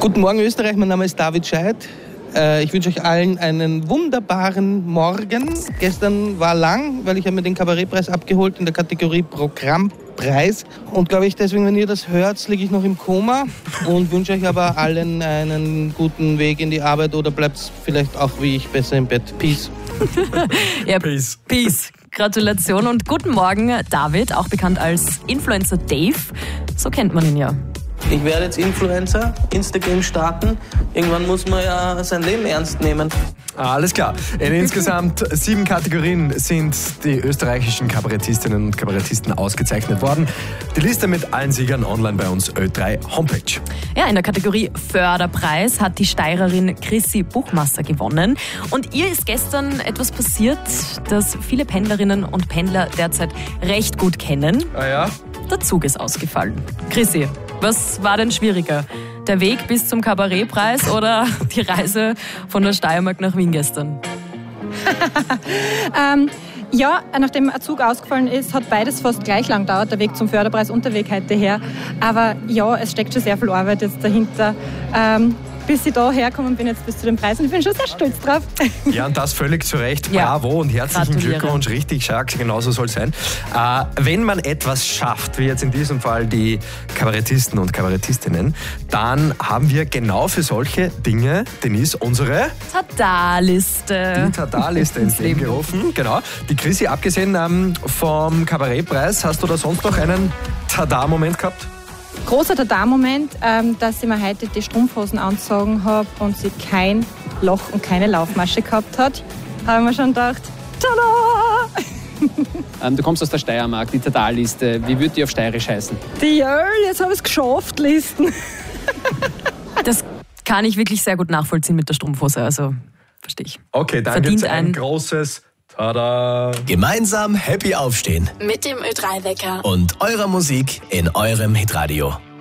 Guten Morgen Österreich, mein Name ist David Scheidt. Ich wünsche euch allen einen wunderbaren Morgen. Gestern war lang, weil ich habe mir den Kabarettpreis abgeholt in der Kategorie Programmpreis. Und glaube ich, deswegen, wenn ihr das hört, liege ich noch im Koma und wünsche euch aber allen einen guten Weg in die Arbeit oder bleibt vielleicht auch wie ich besser im Bett. Peace. Ja, Peace. Gratulation und guten Morgen, David, auch bekannt als Influencer Dave. So kennt man ihn ja. Ich werde jetzt Influencer, Instagram starten. Irgendwann muss man ja sein Leben ernst nehmen. Alles klar. In insgesamt 7 Kategorien sind die österreichischen Kabarettistinnen und Kabarettisten ausgezeichnet worden. Die Liste mit allen Siegern online bei uns Ö3 Homepage. Ja, in der Kategorie Förderpreis hat die Steirerin Chrissy Buchmasser gewonnen. Und ihr ist gestern etwas passiert, das viele Pendlerinnen und Pendler derzeit recht gut kennen. Ah ja? Der Zug ist ausgefallen. Chrissy, was war denn schwieriger? Der Weg bis zum Kabarettpreis oder die Reise von der Steiermark nach Wien gestern? Ja, nachdem ein Zug ausgefallen ist, hat beides fast gleich lang gedauert, der Weg zum Förderpreis und der Weg heute her. Aber ja, es steckt schon sehr viel Arbeit jetzt dahinter. Bis ich da hergekommen bin, jetzt bis zu den Preisen. Ich bin schon sehr stolz drauf. Ja, und das völlig zu Recht. Bravo und herzlichen Glückwunsch. Richtig stark, genauso soll es sein. Wenn man etwas schafft, wie jetzt in diesem Fall die Kabarettisten und Kabarettistinnen, dann haben wir genau für solche Dinge, Denise, unsere Tada-Liste. Die Tada-Liste ins Leben gerufen. Genau. Die Chrissy, abgesehen vom Kabarettpreis, hast du da sonst noch einen Tada-Moment gehabt? Großer Tada-Moment, dass ich mir heute die Strumpfhosen angezogen habe und sie kein Loch und keine Laufmasche gehabt hat. Haben wir schon gedacht, tada! Du kommst aus der Steiermark, die Tada-Liste. Wie würde die auf Steirisch heißen? Die Jöll, jetzt habe ich es geschafft, Listen. Das kann ich wirklich sehr gut nachvollziehen mit der Strumpfhose, also verstehe ich. Okay, dann gibt es ein großes Tada! Gemeinsam happy aufstehen. Mit dem Ö3-Wecker. Und eurer Musik in eurem Hitradio.